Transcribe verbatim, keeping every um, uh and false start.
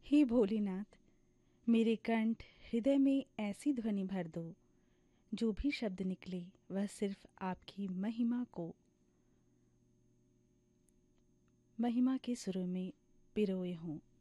हे भोलेनाथ, मेरे कंठ हृदय में ऐसी ध्वनि भर दो, जो भी शब्द निकले वह सिर्फ आपकी महिमा को महिमा के सुरों में पिरोए हों।